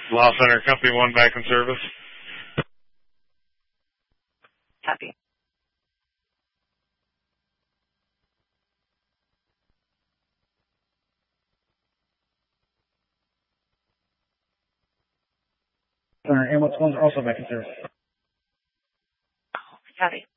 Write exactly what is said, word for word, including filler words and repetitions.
Law Center Company one back in service. Copy. Center ambulance ones are also back in service. Copy.